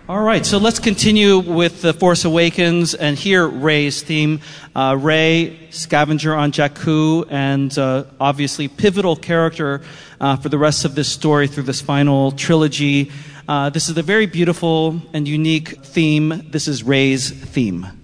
All right, so let's continue with The Force Awakens and hear Rey's theme. Rey, scavenger on Jakku, and obviously pivotal character for the rest of this story through this final trilogy. This is a very beautiful and unique theme. This is Rey's theme.